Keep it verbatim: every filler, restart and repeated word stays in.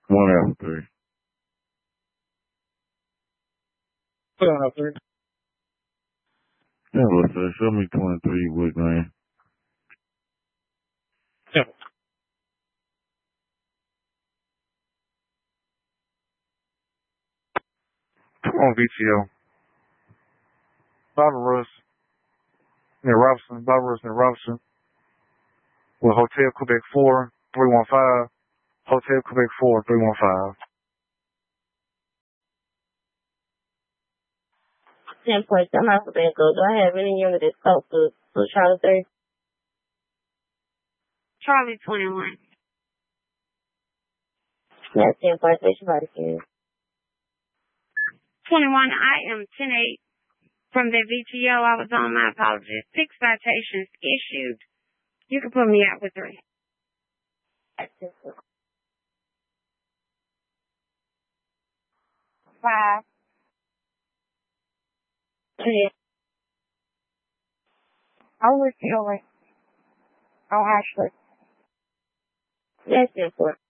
One after three. One after three. Yeah, what's that? Show me twenty-three Wood Lane. Yeah. On V T O. Barbaros. Near Robinson. Barbaros near Robinson. With Hotel Quebec four, three one five. Hotel Quebec four, three one five. ten points. I'm not going to go. Do I have any unit that's close to, to Charlie three? Charlie twenty-one. That's ten points. They should already see it. twenty-one, I am ten eight from the V T O. I was on my apologies. Six citations issued. You can put me out with three. Five. Yeah. I'll with you. Oh, Ashley. That's ten points.